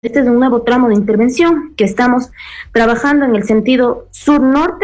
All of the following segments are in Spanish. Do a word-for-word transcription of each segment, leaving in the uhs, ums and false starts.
Este es un nuevo tramo de intervención que estamos trabajando en el sentido sur-norte.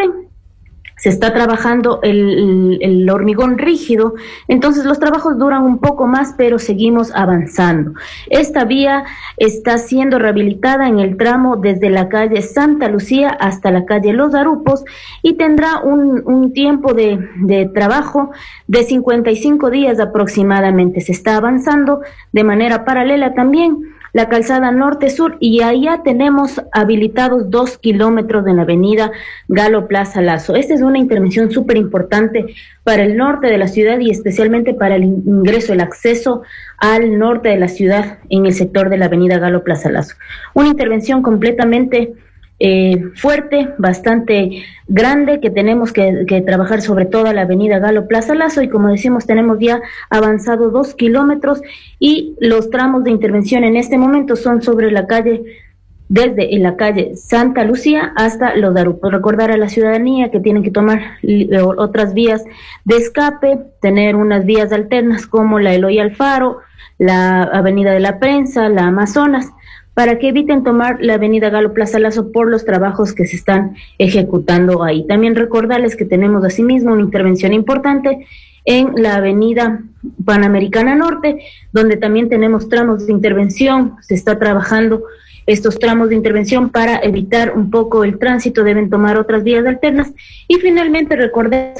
Se está trabajando el, el hormigón rígido, entonces los trabajos duran un poco más, pero seguimos avanzando. Esta vía está siendo rehabilitada en el tramo desde la calle Santa Lucía hasta la calle Los Arupos y tendrá un, un tiempo de, de trabajo de cincuenta y cinco días aproximadamente. Se está avanzando de manera paralela también la calzada norte-sur y allá tenemos habilitados dos kilómetros de la avenida Galo Plaza Lazo. Esta es una intervención súper importante para el norte de la ciudad y especialmente para el ingreso, el acceso al norte de la ciudad en el sector de la avenida Galo Plaza Lazo. Una intervención completamente eh, fuerte, bastante grande, que tenemos que, que trabajar sobre toda la avenida Galo Plaza Lazo y como decimos tenemos ya avanzado dos kilómetros y los tramos de intervención en este momento son sobre la calle, desde en la calle Santa Lucía hasta Los Arupos. Recordar a la ciudadanía que tienen que tomar otras vías de escape, tener unas vías alternas como la Eloy Alfaro, la avenida de la Prensa, la Amazonas, para que eviten tomar la avenida Galo Plaza Lazo por los trabajos que se están ejecutando ahí. También recordarles que tenemos asimismo una intervención importante en la avenida Panamericana Norte, donde también tenemos tramos de intervención. Se está trabajando estos tramos de intervención para evitar un poco el tránsito, deben tomar otras vías alternas. Y finalmente recordar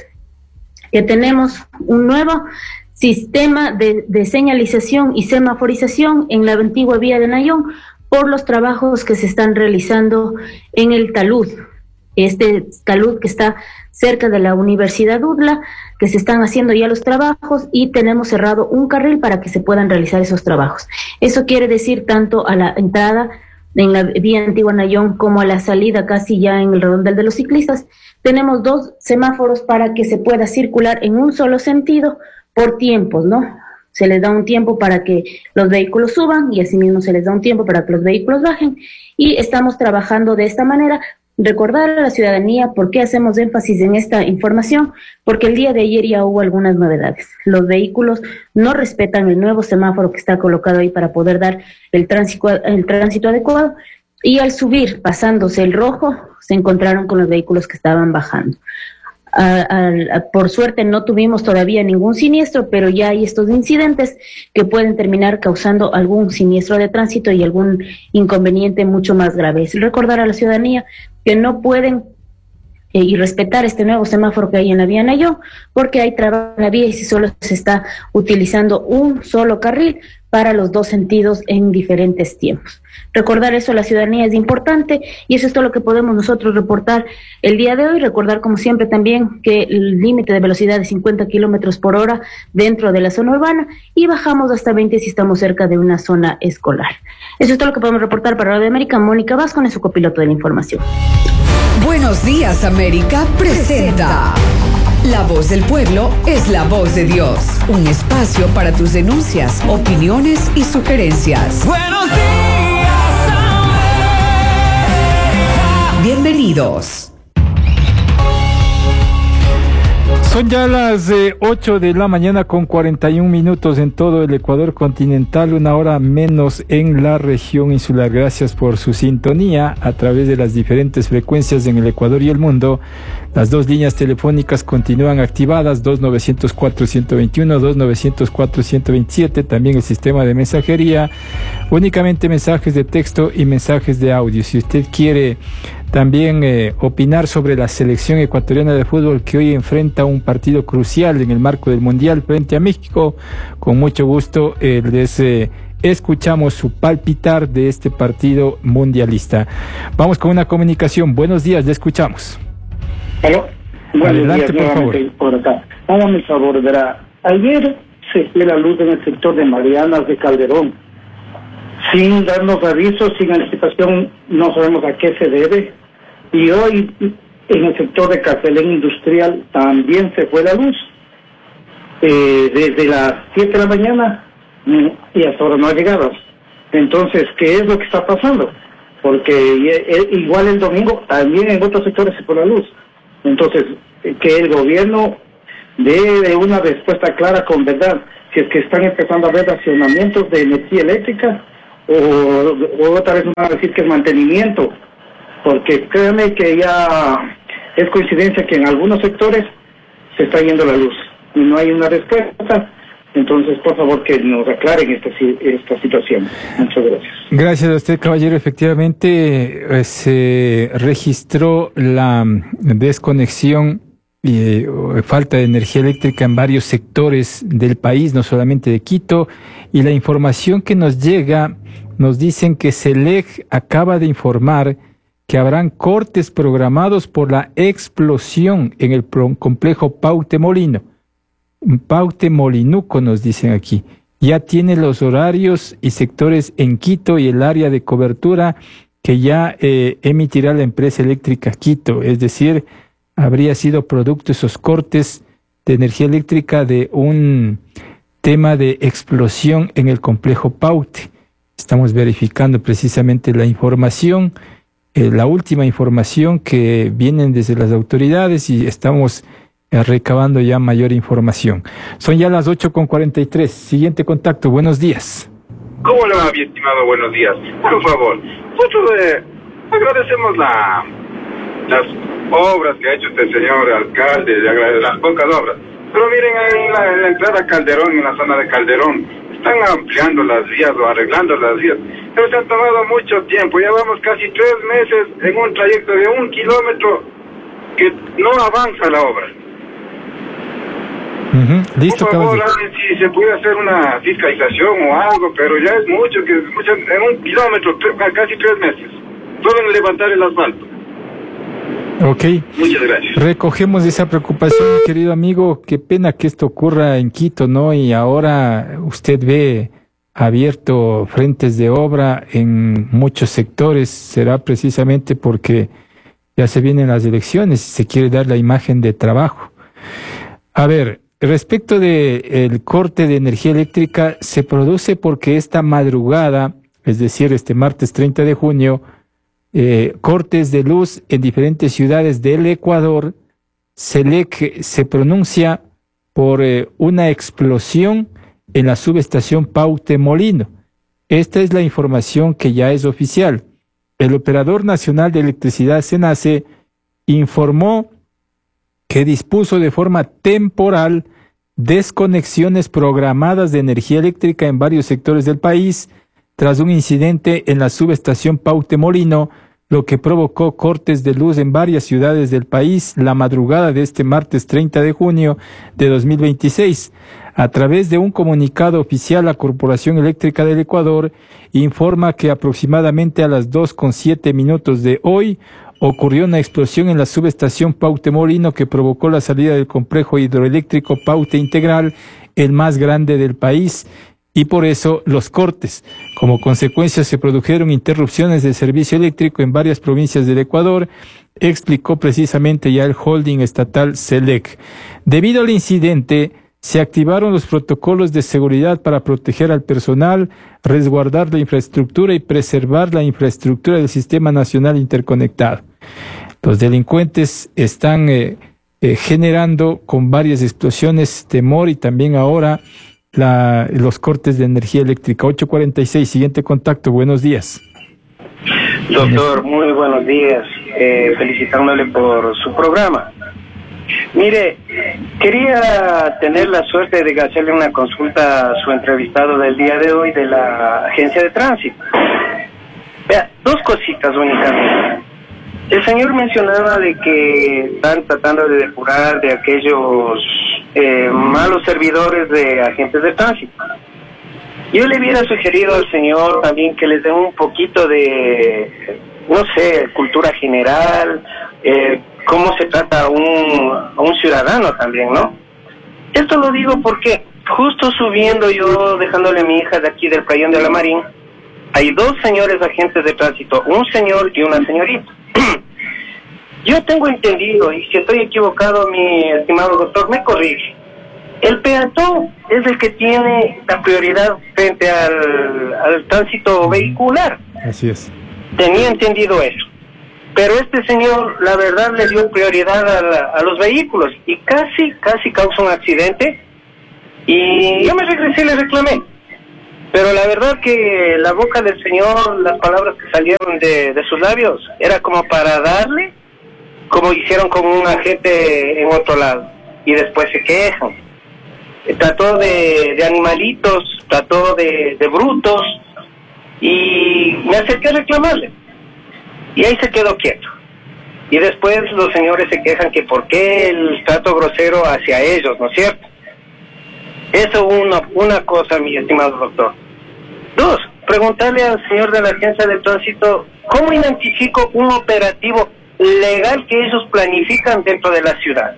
que tenemos un nuevo sistema de, de señalización y semaforización en la antigua vía de Nayón, por los trabajos que se están realizando en el talud, este talud que está cerca de la Universidad UDLA, que se están haciendo ya los trabajos y tenemos cerrado un carril para que se puedan realizar esos trabajos. Eso quiere decir tanto a la entrada en la vía antigua Nayón como a la salida casi ya en el redondel de los ciclistas, tenemos dos semáforos para que se pueda circular en un solo sentido por tiempos, ¿no? Se les da un tiempo para que los vehículos suban y asimismo se les da un tiempo para que los vehículos bajen y estamos trabajando de esta manera. Recordar a la ciudadanía por qué hacemos énfasis en esta información, porque el día de ayer ya hubo algunas novedades. Los vehículos no respetan el nuevo semáforo que está colocado ahí para poder dar el tránsito, el tránsito adecuado y al subir, pasándose el rojo, se encontraron con los vehículos que estaban bajando. A, a, a, por suerte no tuvimos todavía ningún siniestro, pero ya hay estos incidentes que pueden terminar causando algún siniestro de tránsito y algún inconveniente mucho más grave. Es recordar a la ciudadanía que no pueden eh, y respetar este nuevo semáforo que hay en la vía Nayón, porque hay trabajo en la vía y si solo se está utilizando un solo carril para los dos sentidos en diferentes tiempos. Recordar eso a la ciudadanía es importante y eso es todo lo que podemos nosotros reportar el día de hoy. Recordar como siempre también que el límite de velocidad es cincuenta kilómetros por hora dentro de la zona urbana y bajamos hasta veinte si estamos cerca de una zona escolar. Eso es todo lo que podemos reportar para Radio América. Mónica Vázquez es su copiloto de la información. Buenos días, América presenta La Voz del Pueblo es la voz de Dios. Un espacio para tus denuncias, opiniones y sugerencias. Buenos días, América. Bienvenidos. Son ya las eh, ocho de la mañana con cuarenta y un minutos en todo el Ecuador continental, una hora menos en la región insular. Gracias por su sintonía a través de las diferentes frecuencias en el Ecuador y el mundo. Las dos líneas telefónicas continúan activadas, dos nueve cero cuatro, uno dos uno, dos nueve cero cuatro, uno dos siete, también el sistema de mensajería, únicamente mensajes de texto y mensajes de audio. Si usted quiere también eh, opinar sobre la selección ecuatoriana de fútbol que hoy enfrenta un partido crucial en el marco del Mundial frente a México, con mucho gusto eh, les eh, escuchamos su palpitar de este partido mundialista. Vamos con una comunicación. Buenos días, le escuchamos. ¿Aló? Buenos Adelante, días, por favor. Por acá. Hágame el favor, verá. Ayer se fue la luz en el sector de Marianas de Calderón. Sin darnos aviso, sin anticipación, no sabemos a qué se debe. Y hoy, en el sector de Caselén Industrial, también se fue la luz. Eh, desde las siete de la mañana y hasta ahora no ha llegado. Entonces, ¿qué es lo que está pasando? Porque igual el domingo también en otros sectores se fue la luz. Entonces, que el gobierno dé una respuesta clara con verdad. Si es que están empezando a haber racionamientos de energía eléctrica o, o otra vez me van a decir que es mantenimiento, porque créanme que ya es coincidencia que en algunos sectores se está yendo la luz y no hay una respuesta. Entonces, por favor, que nos aclaren esta, esta situación. Muchas gracias. Gracias a usted, caballero. Efectivamente, eh, se registró la desconexión y eh, falta de energía eléctrica en varios sectores del país, no solamente de Quito, y la información que nos llega, nos dicen que SELEC acaba de informar que habrán cortes programados por la explosión en el complejo Paute Molino. Paute Molinuco, nos dicen aquí. Ya tiene los horarios y sectores en Quito y el área de cobertura que ya eh, emitirá la empresa eléctrica Quito. Es decir, habría sido producto esos cortes de energía eléctrica de un tema de explosión en el complejo Paute. Estamos verificando precisamente la información, eh, la última información que vienen desde las autoridades y estamos recabando ya mayor información. Son ya las ocho con cuarenta y tres. Siguiente contacto. Buenos días. ¿Cómo le va, mi estimado? Buenos días. Por favor, nosotros eh, agradecemos la, las obras que ha hecho este señor alcalde, de las pocas obras. Pero miren, en la, en la entrada a Calderón, en la zona de Calderón, están ampliando las vías o arreglando las vías. Pero se han tomado mucho tiempo. Ya vamos casi tres meses en un trayecto de un kilómetro que no avanza la obra. Uh-huh. Listo, por favor, caballero. si se puede hacer una fiscalización o algo, pero ya es mucho, que es mucho, en un kilómetro, tre- casi tres meses, solo en levantar el asfalto. Ok. Muchas gracias. Recogemos esa preocupación, querido amigo. Qué pena que esto ocurra en Quito, ¿no? Y ahora usted ve abierto frentes de obra en muchos sectores. Será precisamente porque ya se vienen las elecciones y se quiere dar la imagen de trabajo. A ver, respecto de el corte de energía eléctrica, se produce porque esta madrugada, es decir, este martes treinta de junio, eh, cortes de luz en diferentes ciudades del Ecuador. SELEC se pronuncia por eh, una explosión en la subestación Paute Molino. Esta es la información que ya es oficial. El Operador Nacional de Electricidad, SENACE, informó que dispuso de forma temporal desconexiones programadas de energía eléctrica en varios sectores del país tras un incidente en la subestación Paute Molino, lo que provocó cortes de luz en varias ciudades del país la madrugada de este martes treinta de junio de dos mil veintiséis. A través de un comunicado oficial, la Corporación Eléctrica del Ecuador informa que aproximadamente a las dos con siete minutos de hoy ocurrió una explosión en la subestación Paute Molino que provocó la salida del complejo hidroeléctrico Paute Integral, el más grande del país, y por eso los cortes. Como consecuencia se produjeron interrupciones del servicio eléctrico en varias provincias del Ecuador, explicó precisamente ya el holding estatal SELEC. Debido al incidente, se activaron los protocolos de seguridad para proteger al personal, resguardar la infraestructura y preservar la infraestructura del Sistema Nacional Interconectado. Los delincuentes están eh, eh, generando con varias explosiones temor y también ahora la, los cortes de energía eléctrica. ocho cuarenta y seis, siguiente contacto, buenos días. Doctor, muy buenos días, eh, felicitándole por su programa. Mire, quería tener la suerte de hacerle una consulta a su entrevistado del día de hoy de la agencia de tránsito. Vea, dos cositas únicamente. El señor mencionaba de que están tratando de depurar de aquellos eh, malos servidores de agentes de tránsito. Yo le hubiera sugerido al señor también que les den un poquito de, no sé, cultura general, eh, cómo se trata a un, a un ciudadano también, ¿no? Esto lo digo porque justo subiendo yo, dejándole a mi hija de aquí del Playón de la Marín, hay dos señores agentes de tránsito, un señor y una señorita. Yo tengo entendido, y si estoy equivocado, mi estimado doctor, me corrige. El peatón es el que tiene la prioridad frente al, al tránsito vehicular. Así es. Tenía entendido eso. Pero este señor, la verdad, le dio prioridad a, la, a los vehículos y casi, casi causó un accidente. Y yo me regresé y le reclamé. Pero la verdad que la boca del señor, las palabras que salieron de, de sus labios, era como para darle, como hicieron con un agente en otro lado, y después se quejan. Trató de, de animalitos, trató de, de brutos, y me acerqué a reclamarle. Y ahí se quedó quieto. Y después los señores se quejan que por qué el trato grosero hacia ellos, ¿no es cierto? Eso una, una cosa, mi estimado doctor. Dos, preguntarle al señor de la agencia de tránsito, ¿cómo identifico un operativo legal que ellos planifican dentro de la ciudad?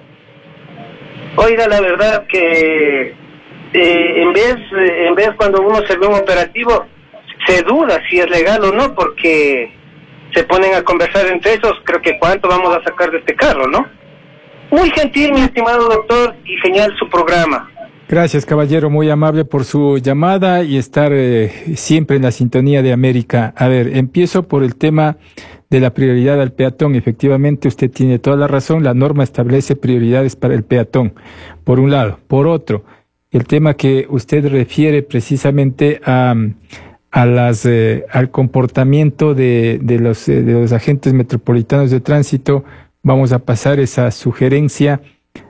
Oiga, la verdad que eh, en vez eh, en vez cuando uno se ve un operativo, se duda si es legal o no, porque se ponen a conversar entre ellos, creo que cuánto vamos a sacar de este carro, ¿no? Muy gentil, mi estimado doctor, y genial su programa. Gracias, caballero, muy amable por su llamada y estar eh, siempre en la sintonía de América. A ver, empiezo por el tema de la prioridad al peatón. Efectivamente, usted tiene toda la razón, la norma establece prioridades para el peatón, por un lado. Por otro, el tema que usted refiere precisamente a, a las, eh, al comportamiento de, de, los, eh, de los agentes metropolitanos de tránsito, vamos a pasar esa sugerencia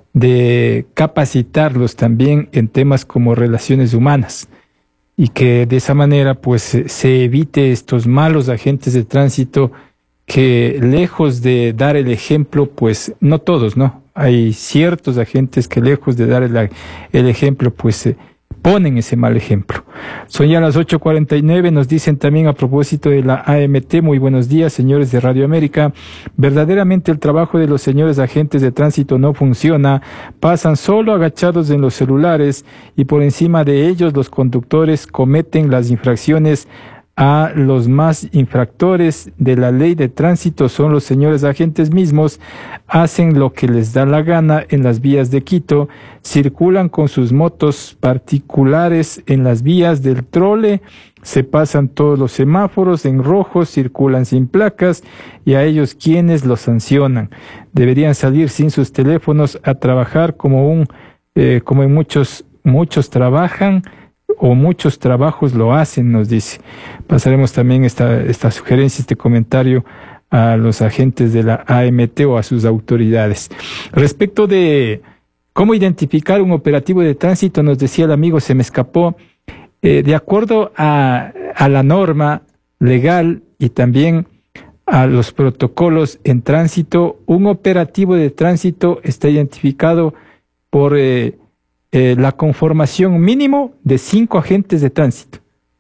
de capacitarlos también en temas como relaciones humanas y que de esa manera pues se evite estos malos agentes de tránsito que lejos de dar el ejemplo, pues no todos, ¿no? Hay ciertos agentes que lejos de dar el, el ejemplo, pues eh, ponen ese mal ejemplo. Son ya las ocho cuarenta y nueve, nos dicen también a propósito de la A M T, muy buenos días, señores de Radio América. Verdaderamente el trabajo de los señores agentes de tránsito no funciona, pasan solo agachados en los celulares y por encima de ellos los conductores cometen las infracciones. A los más infractores de la ley de tránsito son los señores agentes mismos, hacen lo que les da la gana en las vías de Quito, circulan con sus motos particulares en las vías del trole, se pasan todos los semáforos en rojo, circulan sin placas y a ellos quienes los sancionan. Deberían salir sin sus teléfonos a trabajar como un, eh, como en muchos, muchos trabajan, o muchos trabajos lo hacen, nos dice. Pasaremos también esta, esta sugerencia, este comentario a los agentes de la A M T o a sus autoridades. Respecto de cómo identificar un operativo de tránsito, nos decía el amigo, se me escapó, eh, de acuerdo a, a la norma legal y también a los protocolos en tránsito, un operativo de tránsito está identificado por eh, Eh, la conformación mínimo de cinco agentes de tránsito,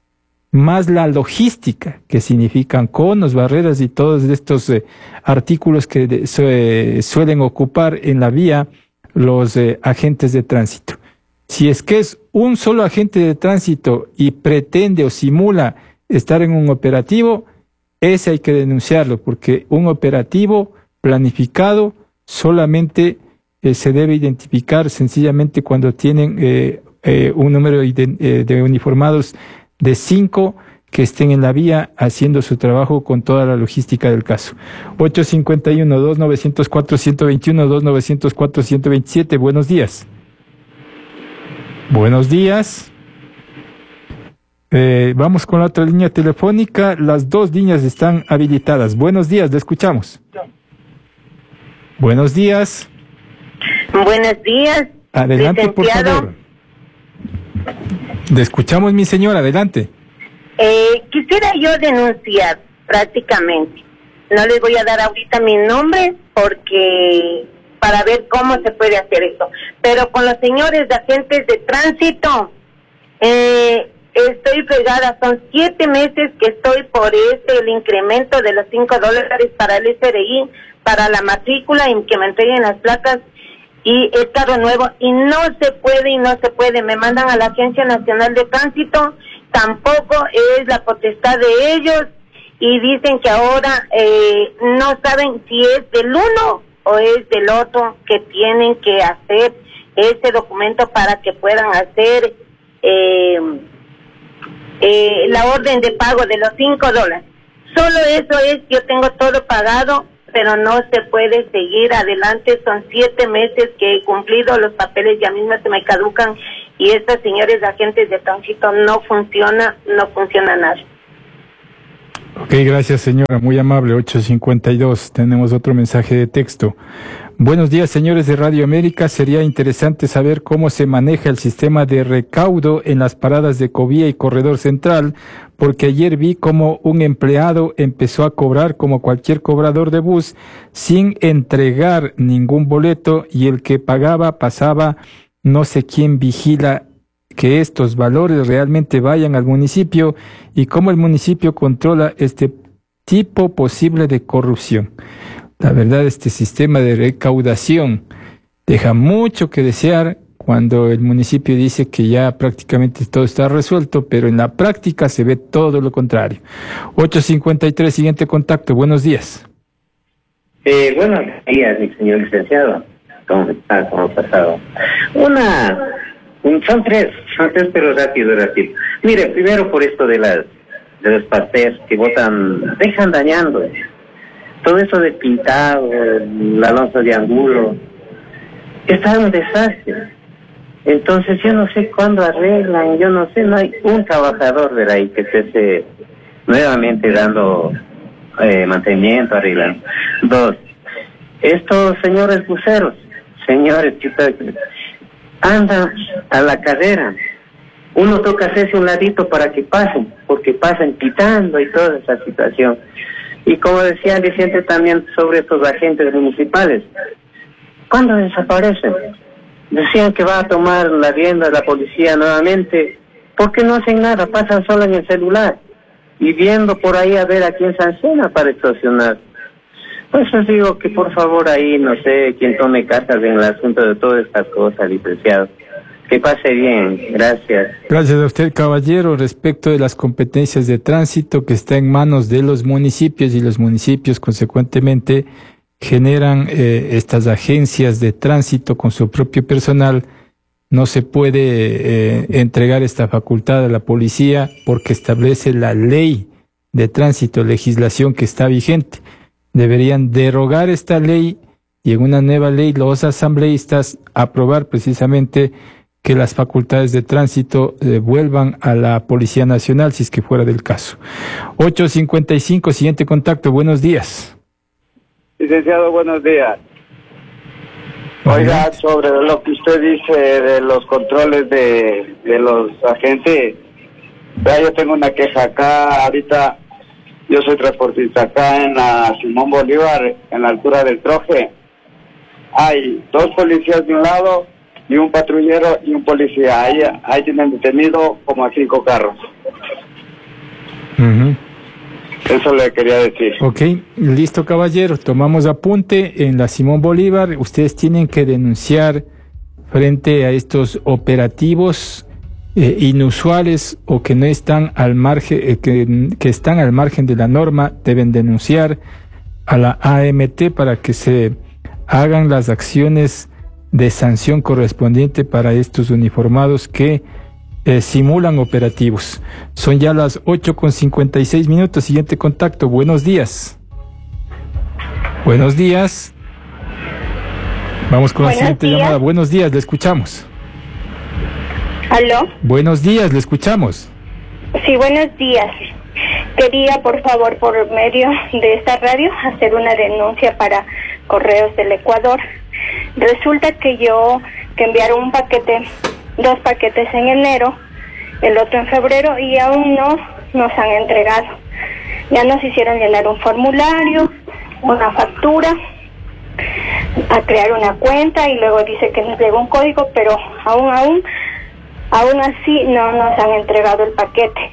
más la logística, que significan conos, barreras y todos estos eh, artículos que de, su, eh, suelen ocupar en la vía los eh, agentes de tránsito. Si es que es un solo agente de tránsito y pretende o simula estar en un operativo, ese hay que denunciarlo, porque un operativo planificado solamente Eh, se debe identificar sencillamente cuando tienen eh, eh, un número de, eh, de uniformados de cinco que estén en la vía haciendo su trabajo con toda la logística del caso. ocho cincuenta y uno, dos novecientos cuatro, ciento veintiuno, dos novecientos cuatro, ciento veintisiete. Buenos días. Buenos días. Eh, vamos con la otra línea telefónica. Las dos líneas están habilitadas. Buenos días, le escuchamos. Buenos días. Buenos días. Adelante, por favor. Le escuchamos, mi señora, adelante. Eh, quisiera yo denunciar prácticamente. No les voy a dar ahorita mi nombre porque para ver cómo se puede hacer esto. Pero con los señores de agentes de tránsito, eh, estoy fregada. Son siete meses que estoy por este, el incremento de los cinco dólares para el S R I, para la matrícula y que me entreguen las placas y el carro nuevo, y no se puede y no se puede. Me mandan a la Agencia Nacional de Tránsito, tampoco es la potestad de ellos, y dicen que ahora eh, no saben si es del uno o es del otro que tienen que hacer ese documento para que puedan hacer eh, eh, la orden de pago de los cinco dólares. Solo eso es, yo tengo todo pagado, pero no se puede seguir adelante. Son siete meses que he cumplido, los papeles ya mismo se me caducan y estos señores agentes de tránsito no funciona, no funciona nada. Ok, gracias señora, muy amable. Ocho cincuenta y dos, tenemos otro mensaje de texto. Buenos días, señores de Radio América. Sería interesante saber cómo se maneja el sistema de recaudo en las paradas de Covía y Corredor Central, porque ayer vi como un empleado empezó a cobrar como cualquier cobrador de bus sin entregar ningún boleto, y el que pagaba pasaba, no sé quién vigila que estos valores realmente vayan al municipio, y cómo el municipio controla este tipo posible de corrupción. La verdad, este sistema de recaudación deja mucho que desear cuando el municipio dice que ya prácticamente todo está resuelto, pero en la práctica se ve todo lo contrario. ocho cincuenta y tres, siguiente contacto. Buenos días. Eh, buenos días, mi señor licenciado. ¿Cómo está? ¿Cómo ha pasado? Una... Son tres, son tres, pero rápido, rápido. Mire, primero por esto de las de los pasteles que botan, dejan dañando. Todo eso de pintado, el Alonso de Angulo, está un desastre. Entonces yo no sé cuándo arreglan, yo no sé, no hay un trabajador de ahí que esté nuevamente dando eh, mantenimiento, arreglando. Dos, estos señores buceros, señores que andan a la cadera, uno toca hacerse un ladito para que pasen, porque pasan pitando y toda esa situación. Y como decía el Vicente también sobre estos agentes municipales, ¿cuándo desaparecen? Decían que va a tomar la rienda de la policía nuevamente. ¿Por qué no hacen nada? Pasan solo en el celular y viendo por ahí a ver a quién sanciona para extorsionar. Pues os digo que por favor ahí, no sé, quien tome cartas en el asunto de todas estas cosas, licenciado. Que pase bien, gracias. Gracias a usted, caballero. Respecto de las competencias de tránsito que está en manos de los municipios, y los municipios consecuentemente generan eh, estas agencias de tránsito con su propio personal, no se puede eh, entregar esta facultad a la policía porque establece la ley de tránsito, legislación que está vigente. Deberían derogar esta ley y en una nueva ley los asambleístas aprobar precisamente que las facultades de tránsito eh, vuelvan a la Policía Nacional, si es que fuera del caso. ocho cincuenta y cinco, siguiente contacto. Buenos días. Licenciado, buenos días. Oiga, sobre lo que usted dice de los controles de, de los agentes, ya yo tengo una queja acá, ahorita yo soy transportista acá en la Simón Bolívar, en la altura del Troje. Hay dos policías de un lado y un patrullero y un policía. Ahí, ahí tienen detenido como a cinco carros. Uh-huh. Eso le quería decir. Ok, listo, caballero. Tomamos apunte. En la Simón Bolívar, ustedes tienen que denunciar frente a estos operativos eh, inusuales o que no están al margen, eh, que, que están al margen de la norma. Deben denunciar a la A M T para que se hagan las acciones de sanción correspondiente para estos uniformados que eh, simulan operativos. Son ya las ocho con cincuenta y seis minutos. Siguiente contacto. Buenos días. Buenos días. Vamos con la siguiente llamada. Buenos días, le escuchamos. ¿Aló? Buenos días, le escuchamos. Sí, buenos días. Quería, por favor, por medio de esta radio, hacer una denuncia para Correos del Ecuador. Resulta que yo, que enviaron un paquete, dos paquetes en enero, el otro en febrero, y aún no nos han entregado. Ya nos hicieron llenar un formulario, una factura, a crear una cuenta, y luego dice que nos llegó un código, pero aún, aún, aún así no nos han entregado el paquete.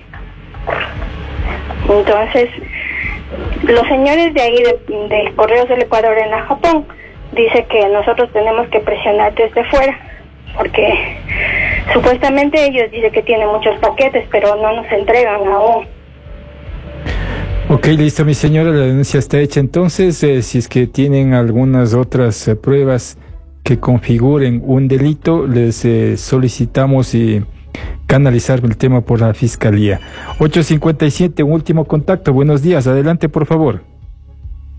Entonces, los señores de ahí, de, de Correos del Ecuador en la Japón, dice que nosotros tenemos que presionar desde fuera, porque supuestamente ellos dicen que tienen muchos paquetes, pero no nos entregan aún. Ok, listo, mi señora, la denuncia está hecha. Entonces, eh, si es que tienen algunas otras eh, pruebas que configuren un delito, les eh, solicitamos y canalizar el tema por la Fiscalía. ocho cincuenta y siete, un último contacto. Buenos días, adelante, por favor.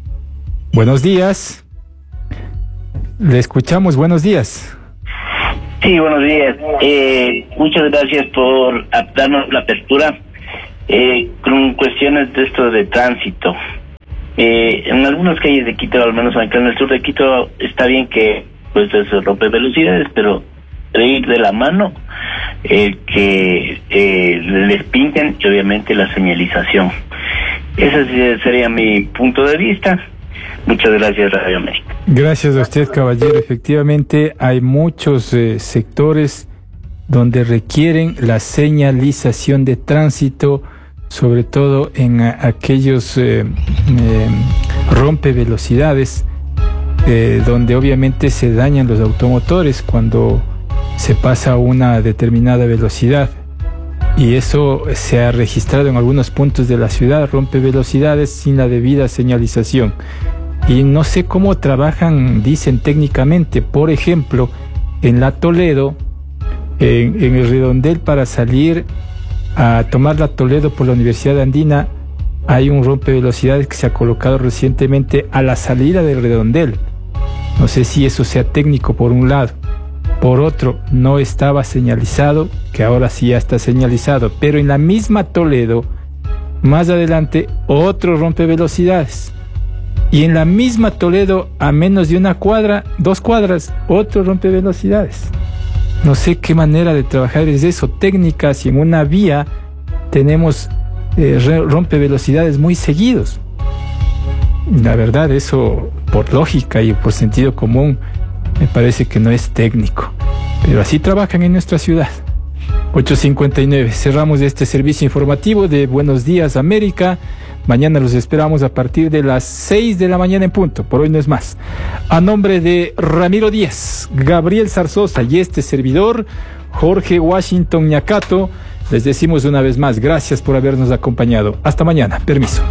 Buenos días. Le escuchamos, buenos días. Sí, buenos días. Eh, muchas gracias por darnos la apertura eh, con cuestiones de esto de tránsito. Eh, en algunas calles de Quito, al menos acá en el sur de Quito, está bien que pues se rompe velocidades, pero debe ir de la mano eh, que eh, les pinten y obviamente la señalización. Ese sería mi punto de vista. Muchas gracias, Radio América. Gracias a usted, caballero. Efectivamente, hay muchos eh, sectores donde requieren la señalización de tránsito, sobre todo en a, aquellos eh, eh, rompevelocidades, eh, donde obviamente se dañan los automotores cuando se pasa a una determinada velocidad. Y eso se ha registrado en algunos puntos de la ciudad, rompevelocidades sin la debida señalización. Y no sé cómo trabajan, dicen técnicamente, por ejemplo, en la Toledo, en, en el redondel para salir a tomar la Toledo por la Universidad Andina, hay un rompevelocidades que se ha colocado recientemente a la salida del redondel. No sé si eso sea técnico por un lado. Por otro, no estaba señalizado, que ahora sí ya está señalizado, pero en la misma Toledo, más adelante, otro rompevelocidades. Y en la misma Toledo, a menos de una cuadra, dos cuadras, otro rompevelocidades. No sé qué manera de trabajar es eso, técnica, si en una vía tenemos eh, rompevelocidades muy seguidos. La verdad, eso por lógica y por sentido común me parece que no es técnico. Pero así trabajan en nuestra ciudad. ocho cincuenta y nueve, cerramos este servicio informativo de Buenos Días América. Mañana los esperamos a partir de las seis de la mañana en punto. Por hoy no es más. A nombre de Ramiro Díaz, Gabriel Zarzosa y este servidor, Jorge Washington Ñacato, les decimos una vez más, gracias por habernos acompañado. Hasta mañana. Permiso.